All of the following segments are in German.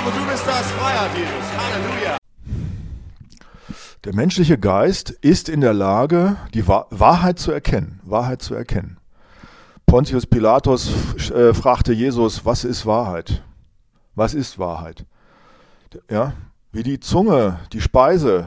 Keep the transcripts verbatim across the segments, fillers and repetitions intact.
glaube, du bist das Freiheit, Jesus. Halleluja. Der menschliche Geist ist in der Lage, die Wahrheit zu erkennen. Wahrheit zu erkennen. Pontius Pilatus äh, fragte Jesus, was ist Wahrheit? Was ist Wahrheit? Ja, wie die Zunge die Speise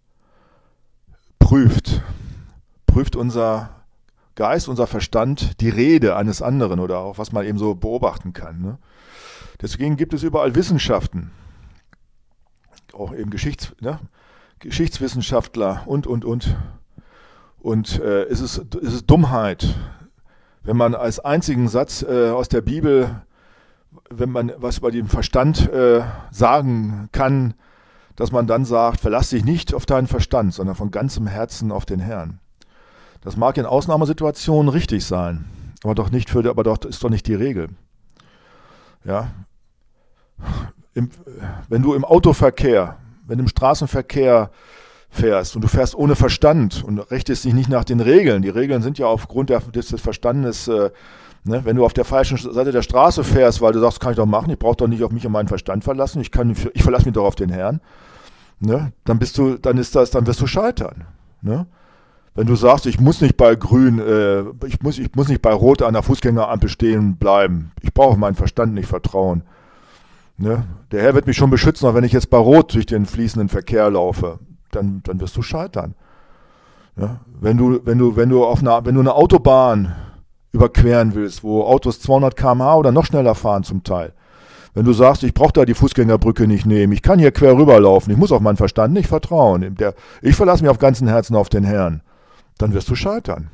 prüft, prüft unser Geist, unser Verstand die Rede eines anderen oder auch was man eben so beobachten kann. Ne? Deswegen gibt es überall Wissenschaften, auch eben Geschichts, ne? Geschichtswissenschaftler und, und, und. Und äh, es, ist, es ist Dummheit, wenn man als einzigen Satz äh, aus der Bibel, wenn man was über den Verstand äh, sagen kann, dass man dann sagt, verlass dich nicht auf deinen Verstand, sondern von ganzem Herzen auf den Herrn. Das mag in Ausnahmesituationen richtig sein, aber doch nicht für, aber doch ist doch nicht die Regel. Ja, Im, wenn du im Autoverkehr, wenn du im Straßenverkehr fährst und du fährst ohne Verstand und richtest dich nicht nach den Regeln, die Regeln sind ja aufgrund der, des, des Verstandes, äh, ne, wenn du auf der falschen Seite der Straße fährst, weil du sagst, kann ich doch machen, ich brauche doch nicht auf mich und meinen Verstand verlassen, ich, kann, ich verlasse mich doch auf den Herrn, ne, dann bist du, dann ist das, dann wirst du scheitern. Ne? Wenn du sagst, ich muss nicht bei Grün, äh, ich muss, ich muss nicht bei Rot an der Fußgängerampel stehen bleiben, ich brauche auf meinen Verstand nicht vertrauen. Ne? Der Herr wird mich schon beschützen, auch wenn ich jetzt bei Rot durch den fließenden Verkehr laufe, dann, dann wirst du scheitern. Ja? Wenn du, wenn du, wenn du auf einer, wenn du eine Autobahn überqueren willst, wo Autos zweihundert Kilometer pro Stunde oder noch schneller fahren zum Teil, wenn du sagst, ich brauche da die Fußgängerbrücke nicht nehmen, ich kann hier quer rüberlaufen, ich muss auf meinen Verstand nicht vertrauen, der, ich verlasse mich auf ganzem Herzen auf den Herrn, dann wirst du scheitern.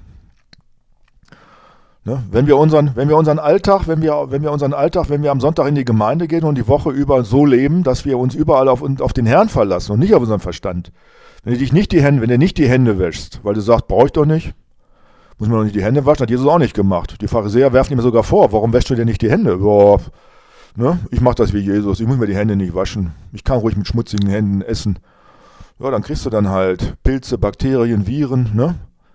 Ne? Wenn wir unseren, wenn wir unseren Alltag, wenn wir, wenn wir unseren Alltag, wenn wir am Sonntag in die Gemeinde gehen und die Woche über so leben, dass wir uns überall auf, auf den Herrn verlassen und nicht auf unseren Verstand. Wenn du dich nicht die Hände, wenn du nicht die Hände wäschst, weil du sagst, brauche ich doch nicht, muss man doch nicht die Hände waschen, hat Jesus auch nicht gemacht. Die Pharisäer werfen ihm sogar vor, warum wäschst du dir nicht die Hände? Boah, ne? Ich mache das wie Jesus, ich muss mir die Hände nicht waschen, ich kann ruhig mit schmutzigen Händen essen. Ja, dann kriegst du dann halt Pilze, Bakterien, Viren, ne?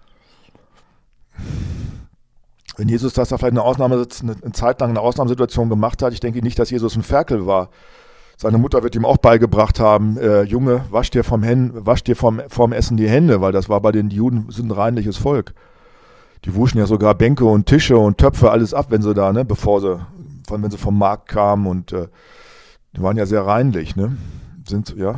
Wenn Jesus das da vielleicht eine, Ausnahme, eine Zeit lang eine Ausnahmesituation gemacht hat, ich denke nicht, dass Jesus ein Ferkel war. Seine Mutter wird ihm auch beigebracht haben, äh, Junge, wasch dir, vom, Hen, wasch dir vom, vom Essen die Hände, weil das war bei den Juden ein reinliches Volk. Die wuschen ja sogar Bänke und Tische und Töpfe, alles ab, wenn sie da, ne, bevor sie, von, wenn sie vom Markt kamen und äh, die waren ja sehr reinlich, ne, sind, ja.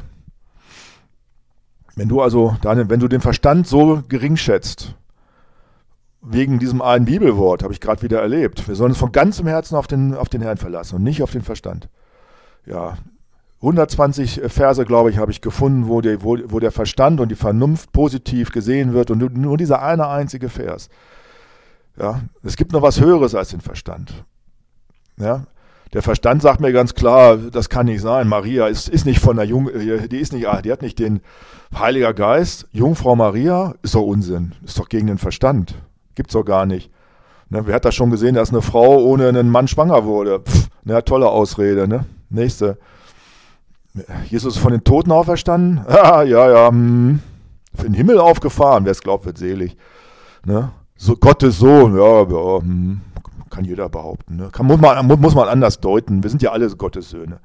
Wenn du also, deine, wenn du den Verstand so gering schätzt, wegen diesem einen Bibelwort, habe ich gerade wieder erlebt. Wir sollen uns von ganzem Herzen auf den, auf den Herrn verlassen und nicht auf den Verstand. Ja, hundertzwanzig Verse, glaube ich, habe ich gefunden, wo der, wo, wo der Verstand und die Vernunft positiv gesehen wird und nur, nur dieser eine einzige Vers. Ja, es gibt noch was Höheres als den Verstand. Ja, der Verstand sagt mir ganz klar, das kann nicht sein. Maria ist, ist nicht von der Jung, die ist nicht, die hat nicht den Heiliger Geist. Jungfrau Maria ist doch Unsinn, ist doch gegen den Verstand. Gibt's doch gar nicht. Ne, wer hat das schon gesehen, dass eine Frau ohne einen Mann schwanger wurde? Pff, ne, tolle Ausrede. Ne? Nächste. Jesus ist von den Toten auferstanden? Ah, ja, ja. Hm. Für den Himmel aufgefahren. Wer es glaubt, wird selig. Ne? So, Gottes Sohn. Ja, ja hm. Kann jeder behaupten. Ne? Kann, muss, man, muss man anders deuten. Wir sind ja alle Gottes Söhne.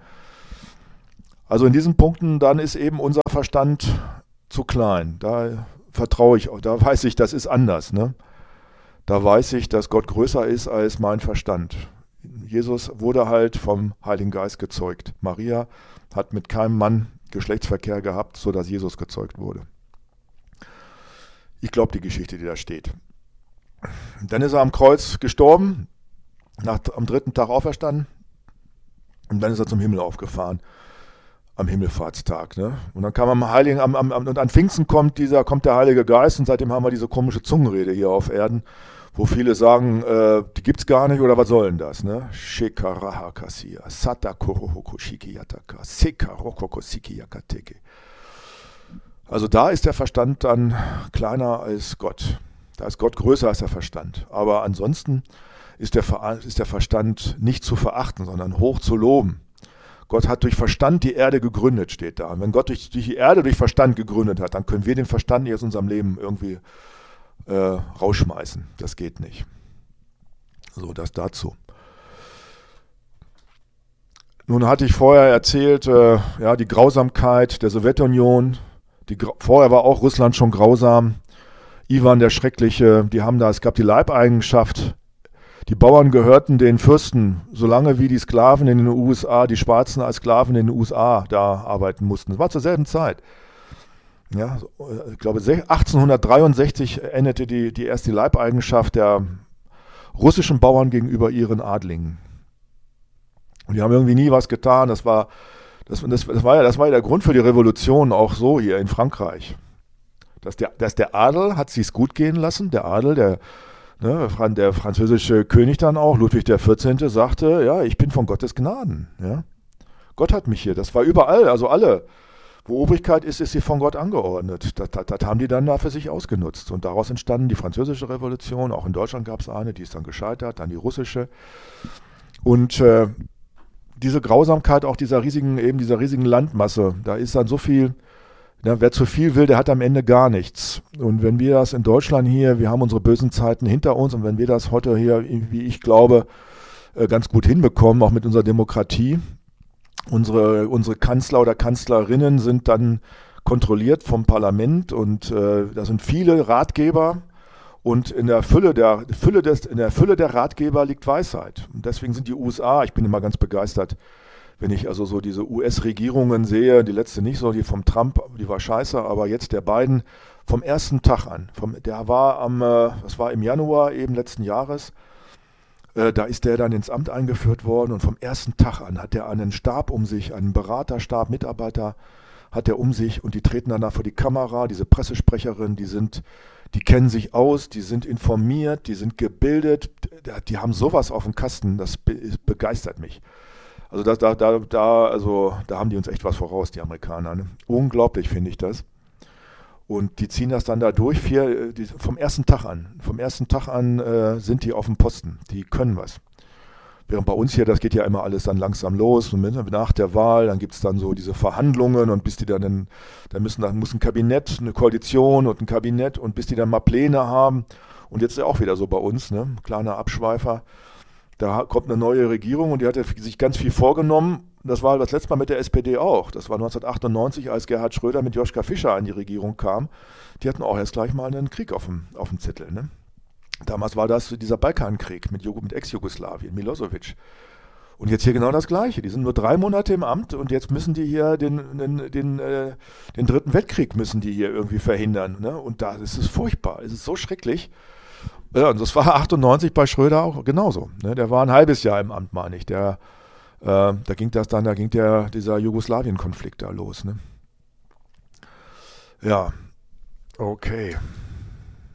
Also in diesen Punkten, dann ist eben unser Verstand zu klein. Da vertraue ich, da weiß ich, das ist anders. Ne? Da weiß ich, dass Gott größer ist als mein Verstand. Jesus wurde halt vom Heiligen Geist gezeugt. Maria hat mit keinem Mann Geschlechtsverkehr gehabt, sodass Jesus gezeugt wurde. Ich glaube die Geschichte, die da steht. Dann ist er am Kreuz gestorben, nach, am dritten Tag auferstanden und dann ist er zum Himmel aufgefahren. Am Himmelfahrtstag. Ne? Und dann kam am Heiligen, am, am, und an Pfingsten kommt, dieser, kommt der Heilige Geist und seitdem haben wir diese komische Zungenrede hier auf Erden, wo viele sagen, äh, die gibt's gar nicht oder was soll denn das? Ne? Shekarahakasia, Satakorohokoshikiyataka, Sekarokokosikiakateke. Also da ist der Verstand dann kleiner als Gott. Da ist Gott größer als der Verstand. Aber ansonsten ist der, Ver- ist der Verstand nicht zu verachten, sondern hoch zu loben. Gott hat durch Verstand die Erde gegründet, steht da. Und wenn Gott durch, durch die Erde durch Verstand gegründet hat, dann können wir den Verstand nicht aus unserem Leben irgendwie äh, rausschmeißen. Das geht nicht. So, das dazu. Nun hatte ich vorher erzählt, äh, ja, die Grausamkeit der Sowjetunion. Die, vorher war auch Russland schon grausam. Iwan der Schreckliche, die haben da, es gab die Leibeigenschaft. Die Bauern gehörten den Fürsten, solange wie die Sklaven in den U S A, die Schwarzen als Sklaven in den U S A da arbeiten mussten. Das war zur selben Zeit. Ja, ich glaube, achtzehnhundertdreiundsechzig endete die, die erste Leibeigenschaft der russischen Bauern gegenüber ihren Adlingen. Und die haben irgendwie nie was getan. Das war, das, das, das war ja, das war ja der Grund für die Revolution, auch so hier in Frankreich. Dass der, dass der Adel hat sich's gut gehen lassen. Der Adel, der, ne, der französische König dann auch, Ludwig der vierzehnte, sagte, ja, ich bin von Gottes Gnaden. Ja. Gott hat mich hier. Das war überall, also alle. Wo Obrigkeit ist, ist sie von Gott angeordnet. Das, das, das haben die dann da für sich ausgenutzt. Und daraus entstanden die französische Revolution. Auch in Deutschland gab es eine, die ist dann gescheitert, dann die russische. Und äh, diese Grausamkeit auch dieser riesigen, eben dieser riesigen Landmasse, da ist dann so viel, ja, wer zu viel will, der hat am Ende gar nichts. Und wenn wir das in Deutschland hier, wir haben unsere bösen Zeiten hinter uns, und wenn wir das heute hier, wie ich glaube, ganz gut hinbekommen, auch mit unserer Demokratie, unsere, unsere Kanzler oder Kanzlerinnen sind dann kontrolliert vom Parlament, und äh, da sind viele Ratgeber. Und in der Fülle der, Fülle des, in der Fülle der Ratgeber liegt Weisheit. Und deswegen sind die U S A, ich bin immer ganz begeistert, wenn ich also so diese U S-Regierungen sehe, die letzte nicht so, die vom Trump, die war scheiße, aber jetzt der Biden vom ersten Tag an, vom, der war am, äh, das war im Januar eben letzten Jahres, äh, da ist der dann ins Amt eingeführt worden, und vom ersten Tag an hat er einen Stab um sich, einen Beraterstab, Mitarbeiter hat er um sich, und die treten danach vor die Kamera, diese Pressesprecherin, die sind, die kennen sich aus, die sind informiert, die sind gebildet, die haben sowas auf dem Kasten, das be begeistert mich. Also da, da, da, da, also da haben die uns echt was voraus, die Amerikaner. Ne? Unglaublich finde ich das. Und die ziehen das dann da durch, vier, die, vom ersten Tag an. Vom ersten Tag an äh, sind die auf dem Posten, die können was. Während bei uns hier, das geht ja immer alles dann langsam los. Und nach der Wahl, dann gibt es dann so diese Verhandlungen, und bis die dann, in, dann müssen dann muss ein Kabinett, eine Koalition und ein Kabinett, und bis die dann mal Pläne haben. Und jetzt ist ja auch wieder so bei uns, ne? Kleiner Abschweifer. Da kommt eine neue Regierung, und die hat sich ganz viel vorgenommen. Das war das letzte Mal mit der S P D auch. Das war neunzehnhundertachtundneunzig, als Gerhard Schröder mit Joschka Fischer in die Regierung kam. Die hatten auch erst gleich mal einen Krieg auf dem, auf dem Zettel, ne? Damals war das dieser Balkankrieg mit, mit Ex-Jugoslawien, Milosevic. Und jetzt hier genau das Gleiche. Die sind nur drei Monate im Amt, und jetzt müssen die hier den, den, den, äh, den dritten Weltkrieg müssen die hier irgendwie verhindern. Ne? Und da ist es furchtbar. Es ist so schrecklich. Ja, und das war achtundneunzig bei Schröder auch genauso. Ne? Der war ein halbes Jahr im Amt, meine ich. Der, äh, da ging das dann, da ging der, dieser Jugoslawien-Konflikt da los. Ne? Ja, okay.